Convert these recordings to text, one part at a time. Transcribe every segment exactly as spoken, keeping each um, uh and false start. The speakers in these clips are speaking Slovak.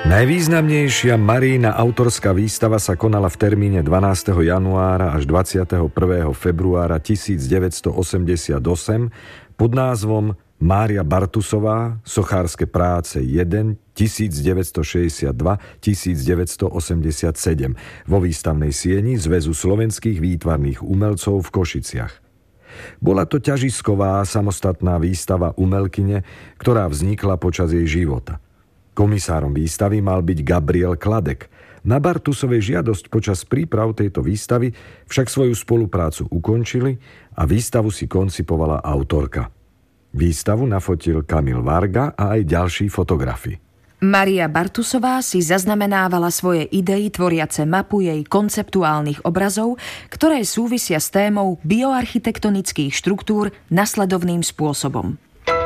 Najvýznamnejšia Marína autorská výstava sa konala v termíne dvanásteho januára až dvadsiateho prvého februára tisícdeväťstoosemdesiatosem pod názvom Mária Bartusová, sochárske práce jeden tisícdeväťstošesťdesiatdva až tisícdeväťstoosemdesiatsedem vo výstavnej sieni Zväzu slovenských výtvarných umelcov v Košiciach. Bola to ťažisková samostatná výstava umelkyne, ktorá vznikla počas jej života. Komisárom výstavy mal byť Gabriel Kladek. Na Bartusovej žiadosť počas príprav tejto výstavy však svoju spoluprácu ukončili a výstavu si koncipovala autorka. Výstavu nafotil Kamil Varga a aj ďalší fotografi. Mária Bartusová si zaznamenávala svoje idei tvoriace mapu jej konceptuálnych obrazov, ktoré súvisia s témou bioarchitektonických štruktúr nasledovným spôsobom.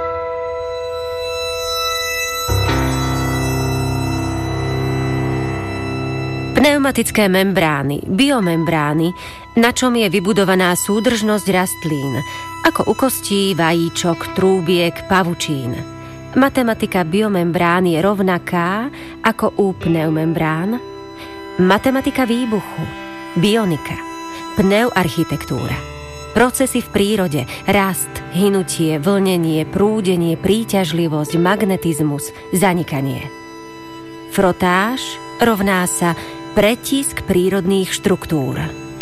Pneumatické membrány, biomembrány, na čom je vybudovaná súdržnosť rastlín, ako u kostí, vajíčok, trúbiek, pavučín. Matematika biomembrán je rovnaká ako u pneumembrán. Matematika výbuchu, bionika, pneuarchitektúra. Procesy v prírode, rast, hynutie, vlnenie, prúdenie, príťažlivosť, magnetizmus, zanikanie. Frotáž rovná sa pretisk prírodných štruktúr.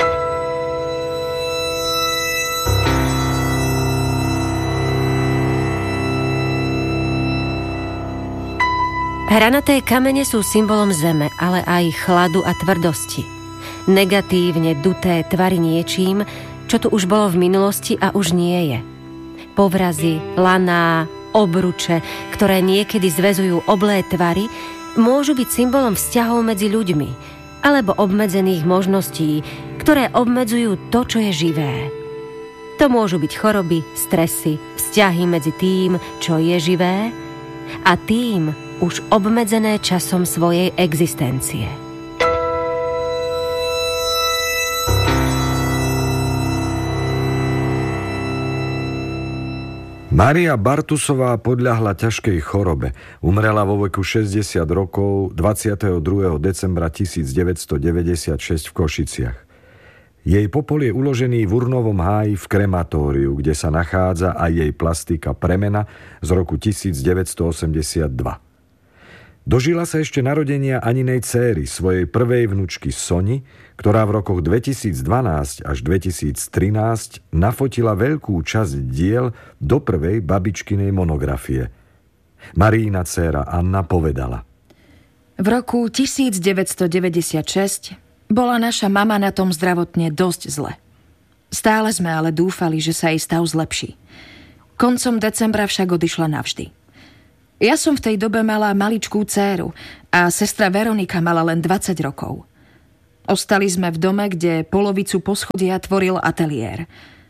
Hranaté kamene sú symbolom zeme, ale aj chladu a tvrdosti. Negatívne duté tvary niečím, čo tu už bolo v minulosti a už nie je. Povrazy, laná, obruče, ktoré niekedy zväzujú oblé tvary, môžu byť symbolom vzťahov medzi ľuďmi alebo obmedzených možností, ktoré obmedzujú to, čo je živé. To môžu byť choroby, stresy, vzťahy medzi tým, čo je živé a tým už obmedzené časom svojej existencie. Mária Bartusová podľahla ťažkej chorobe. Umrela vo veku šesťdesiat rokov dvadsiateho druhého decembra tisícdeväťstodeväťdesiatšesť v Košiciach. Jej popol je uložený v urnovom háji v krematóriu, kde sa nachádza aj jej plastika Premena z roku tisícdeväťstoosemdesiatdva. Dožila sa ešte narodenia Aninej céry, svojej prvej vnučky Soni, ktorá v rokoch dvetisícdvanásť až dvetisíctrinásť nafotila veľkú časť diel do prvej babičkinej monografie. Maríina dcéra Anna povedala: V roku tisícdeväťstodeväťdesiatšesť bola naša mama na tom zdravotne dosť zle. Stále sme ale dúfali, že sa jej stav zlepší. Koncom decembra však odišla navždy. Ja som v tej dobe mala maličkú dcéru a sestra Veronika mala len dvadsať rokov. Ostali sme v dome, kde polovicu poschodia tvoril ateliér.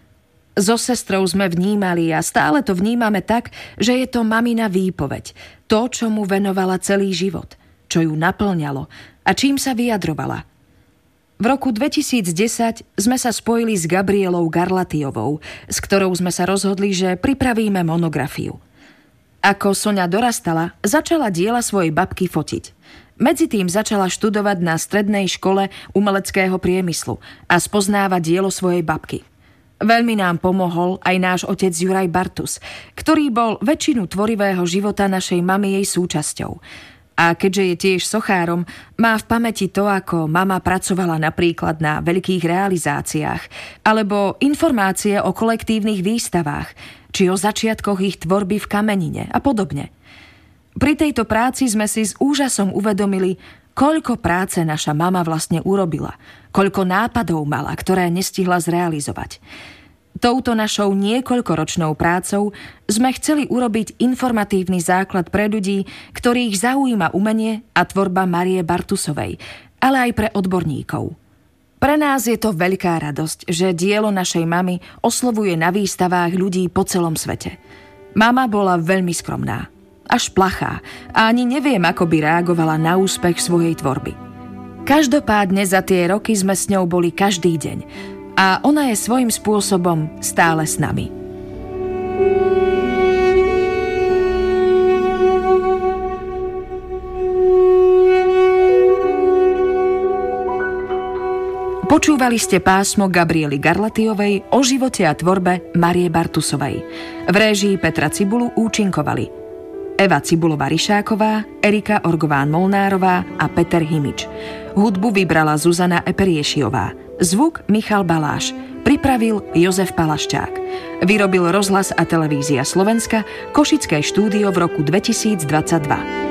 So sestrou sme vnímali a stále to vnímame tak, že je to mamina výpoveď, to, čo mu venovala celý život, čo ju naplňalo a čím sa vyjadrovala. V roku dvetisícdesať sme sa spojili s Gabrielou Garlatiovou, s ktorou sme sa rozhodli, že pripravíme monografiu. Ako Soňa dorastala, začala diela svojej babky fotiť. Medzitým začala študovať na strednej škole umeleckého priemyslu a spoznávať dielo svojej babky. Veľmi nám pomohol aj náš otec Juraj Bartus, ktorý bol väčšinu tvorivého života našej mamy jej súčasťou. A keďže je tiež sochárom, má v pamäti to, ako mama pracovala napríklad na veľkých realizáciách, alebo informácie o kolektívnych výstavách, či o začiatkoch ich tvorby v kamenine a podobne. Pri tejto práci sme si s úžasom uvedomili, koľko práce naša mama vlastne urobila, koľko nápadov mala, ktoré nestihla zrealizovať. Touto našou niekoľkoročnou prácou sme chceli urobiť informatívny základ pre ľudí, ktorých zaujíma umenie a tvorba Márie Bartusovej, ale aj pre odborníkov. Pre nás je to veľká radosť, že dielo našej mamy oslovuje na výstavách ľudí po celom svete. Mama bola veľmi skromná, až plachá a ani neviem, ako by reagovala na úspech svojej tvorby. Každopádne za tie roky sme s ňou boli každý deň a ona je svojím spôsobom stále s nami. Počúvali ste pásmo Gabriely Garlatiovej o živote a tvorbe Márie Bartusovej. V réžii Petra Cibulu účinkovali Eva Cibulová-Ryšáková, Erika Orgován-Molnárová a Peter Himič. Hudbu vybrala Zuzana Eperiešiová. Zvuk Michal Baláš. Pripravil Jozef Palaščák. Vyrobil Rozhlas a televízia Slovenska, Košické štúdio v roku dvetisícdvadsaťdva.